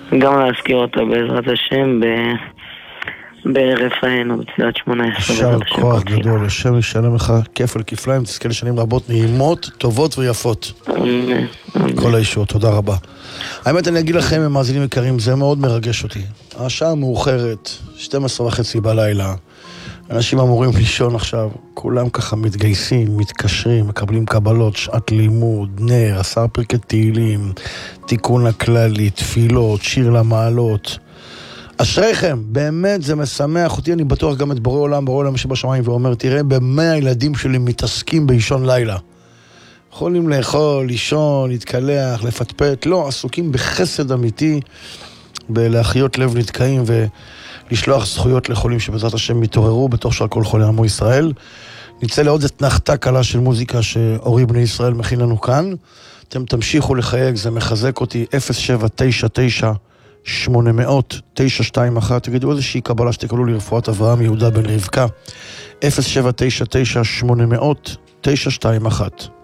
גם להזכיר אותה בעזרת השם בערב היינו בתפילת 18. יישר כוח גדול, השם ישלם לך כפל כפליים, תזכה לשנים רבות נעימות, טובות ויפות. כל הישועות, תודה רבה. האמת, אני אגיד לכם, מאזינים יקרים, זה מאוד מרגש אותי. השעה מאוחרת, 12:30 בלילה, אנשים אמורים לישון עכשיו, כולם ככה מתגייסים, מתקשרים, מקבלים קבלות, שעת לימוד, נר, 10 פרקי תהילים, תיקון הכללי, תפילות, שיר למעלות. אשריכם, באמת זה משמח אותי, אני בטוח גם את בורא עולם שבשמיים, ואומר, תראה, ב100 הילדים שלי מתעסקים באישון לילה. יכולים לאכול, לישון, להתקלח, לפטפט, לא, עסוקים בחסד אמיתי, בלהחיות לב נתקעים ולשלוח זכויות לחולים שבעזרת השם מתעוררו בתוך של כל חולי עמו ישראל. נצא לעוד אתנחתה קלה של מוזיקה שאורי בני ישראל מכין לנו כאן. אתם תמשיכו לחייג, זה מחזק אותי. 0799-800-921, תגידו איזושהי קבלה שתקבלו לרפואת אברהם יהודה בן רבקה. 0799-800-921.